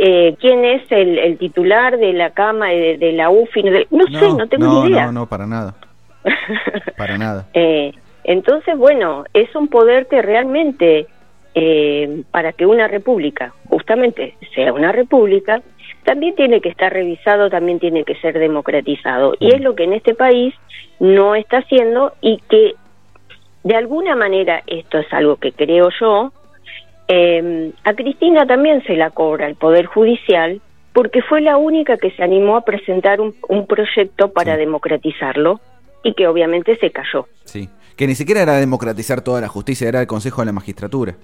quién es el titular de la Cámara, de la UFI, no sé, no tengo ni idea. No, para nada. Para nada. Entonces, bueno, es un poder que realmente, para que una república justamente sea una república, también tiene que estar revisado, también tiene que ser democratizado. Y es lo que en este país no está haciendo, y que de alguna manera, esto es algo que creo yo, a Cristina también se la cobra el Poder Judicial, porque fue la única que se animó a presentar un proyecto para democratizarlo, y que obviamente se cayó. Sí, que ni siquiera era democratizar toda la justicia, era el Consejo de la Magistratura.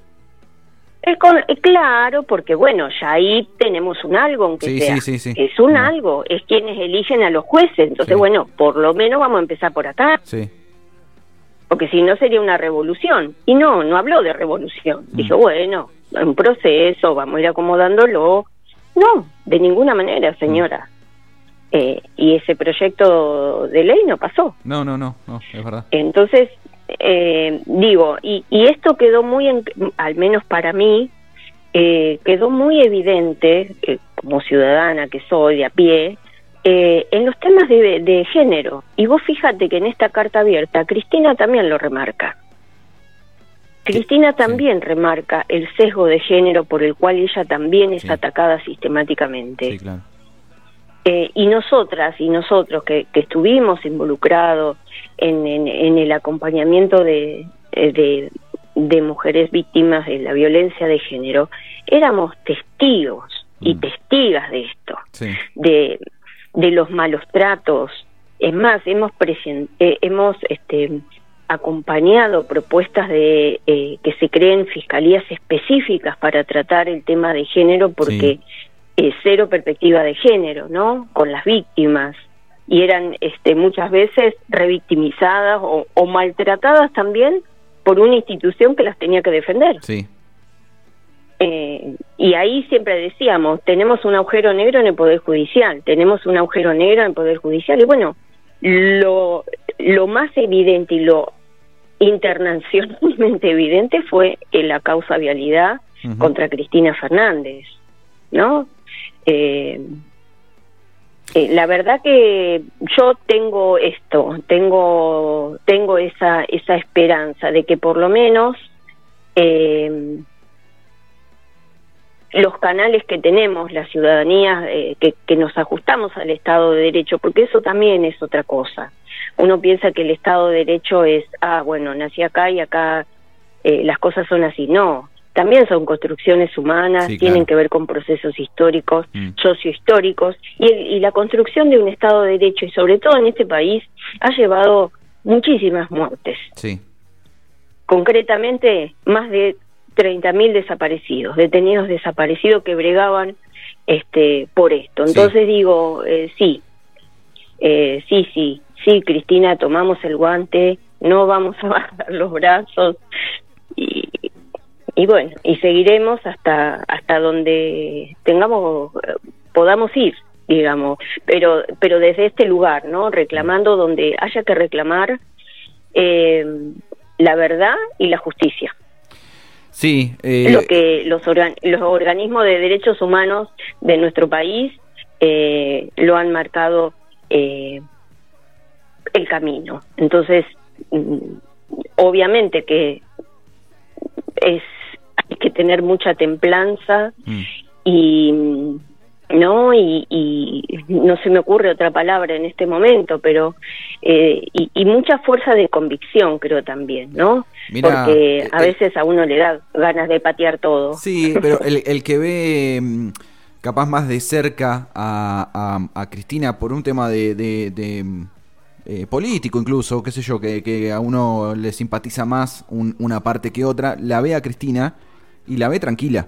Claro, porque bueno, ya ahí tenemos un algo, aunque sea. Sí. Es un algo, es quienes eligen a los jueces. Entonces, bueno, por lo menos vamos a empezar por acá. Sí. Porque si no sería una revolución. Y no habló de revolución. Dijo, bueno, un proceso, vamos a ir acomodándolo. No, de ninguna manera, señora. Y ese proyecto de ley no pasó. No, es verdad. Entonces, digo, y esto quedó muy, al menos para mí, quedó muy evidente, como ciudadana que soy de a pie, en los temas de género. Y vos fíjate que en esta carta abierta Cristina también lo remarca. Cristina también remarca el sesgo de género por el cual ella también es atacada sistemáticamente. Sí, claro. Y nosotras y nosotros que estuvimos involucrados en el acompañamiento de mujeres víctimas de la violencia de género, éramos testigos y testigas de esto, de los malos tratos. Es más, hemos acompañado propuestas de que se creen fiscalías específicas para tratar el tema de género, porque cero perspectiva de género, ¿no? Con las víctimas, y eran muchas veces revictimizadas o maltratadas también por una institución que las tenía que defender. Sí. Y ahí siempre decíamos, tenemos un agujero negro en el Poder Judicial, tenemos un agujero negro en el Poder Judicial, y bueno, lo más evidente y lo internacionalmente evidente fue la causa vialidad contra Cristina Fernández, ¿no? La verdad que yo tengo esa esperanza de que por lo menos los canales que tenemos, la ciudadanía, que nos ajustamos al Estado de Derecho, porque eso también es otra cosa. Uno piensa que el Estado de Derecho es, bueno, nací acá y acá las cosas son así. No, también son construcciones humanas, tienen que ver con procesos históricos, sociohistóricos, y la construcción de un Estado de Derecho, y sobre todo en este país, ha llevado muchísimas muertes. Sí. Concretamente, más de 30.000 desaparecidos, detenidos desaparecidos que bregaban por esto. Entonces digo, sí, Cristina, tomamos el guante, no vamos a bajar los brazos, y bueno, y seguiremos hasta donde podamos ir, digamos, pero desde este lugar, ¿no? Reclamando donde haya que reclamar la verdad y la justicia. Sí, lo que los organismos de derechos humanos de nuestro país lo han marcado el camino. Entonces, obviamente que hay que tener mucha templanza y no se me ocurre otra palabra en este momento, pero y mucha fuerza de convicción, creo también, ¿no? Mirá, porque a veces a uno le da ganas de patear todo. Sí, pero el que ve capaz más de cerca a Cristina por un tema de político incluso, qué sé yo, que a uno le simpatiza más una parte que otra, la ve a Cristina y la ve tranquila.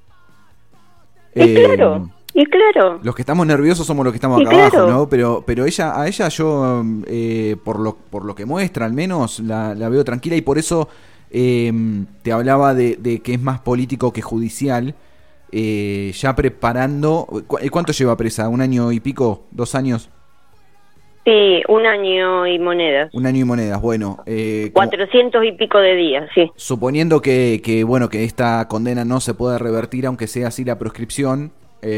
Y claro. Los que estamos nerviosos somos los que estamos acá abajo, ¿no? Pero a ella yo, por lo que muestra al menos, la veo tranquila, y por eso te hablaba de que es más político que judicial, ya preparando. ¿Cuánto lleva presa? ¿1 año y pico? ¿2 años? Sí, 1 año y monedas. 1 año y monedas, bueno. 400 y pico de días, sí. Suponiendo que esta condena no se pueda revertir, aunque sea así la proscripción,